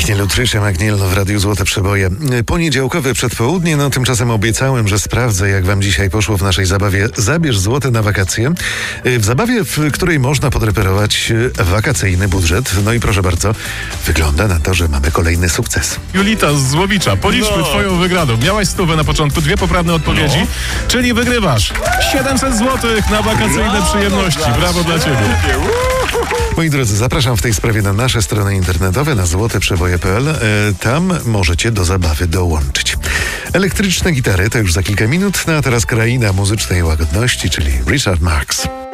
Pięknie, Lutricia McNeil w Radiu Złote Przeboje. Poniedziałkowe przedpołudnie, tymczasem obiecałem, że sprawdzę, jak wam dzisiaj poszło w naszej zabawie Zabierz złote na wakacje. W zabawie, w której można podreperować wakacyjny budżet. No i proszę bardzo, wygląda na to, że mamy kolejny sukces. Julita z Złowicza, policzmy twoją wygraną. Miałaś 100 na początku, 2 poprawne odpowiedzi, czyli wygrywasz 700 zł na wakacyjne przyjemności. Brawo dla ciebie. Moi drodzy, zapraszam w tej sprawie na nasze strony internetowe, na złoteprzeboje.pl. Tam możecie do zabawy dołączyć. Elektryczne gitary to już za kilka minut, a teraz kraina muzycznej łagodności, czyli Richard Marx.